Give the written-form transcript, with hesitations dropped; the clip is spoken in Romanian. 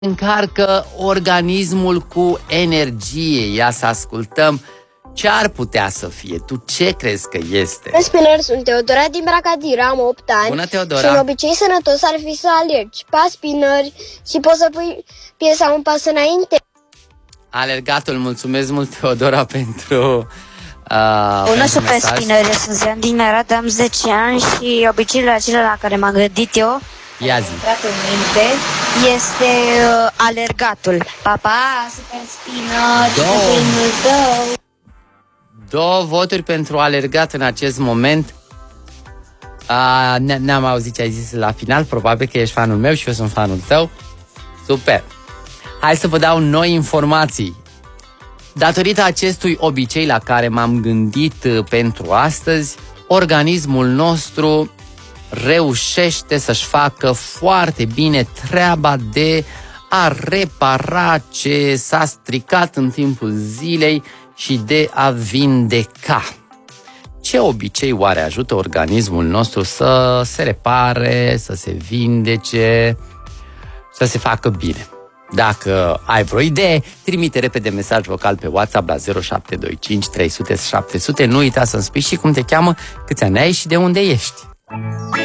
încarcă organismul cu energie. Ia să ascultăm ce ar putea să fie. Tu ce crezi că este? Spinner, sunt Teodora din Bracadira, am 8 ani. Bună, Teodora! Și un obicei sănătos ar fi să alergi. Pas spinner și poți să pui piesa un pas înainte. Alergatul, mulțumesc mult, Teodora, pentru Bună, super mesaj. spinere, sunt Zian din Arad, am 10 ani și obiceiul acela la care m-am gândit eu, Ia zi. intrat în minte, este alergatul. Pa, super spinner, primul tău. 2 voturi pentru alergat în acest moment. Ne-am auzit ce ai zis la final. Probabil că ești fanul meu și eu sunt fanul tău. Super. Hai să vă dau noi informații. Datorită acestui obicei la care m-am gândit pentru astăzi, organismul nostru reușește să-și facă foarte bine treaba de a repara ce s-a stricat în timpul zilei și de a vindeca. Ce obicei oare ajută organismul nostru să se repare, să se vindece, să se facă bine? Dacă ai vreo idee, trimite repede mesaj vocal pe WhatsApp la 0725 300 700. Nu uita să-mi spui și cum te cheamă, câți ani ai și de unde ești.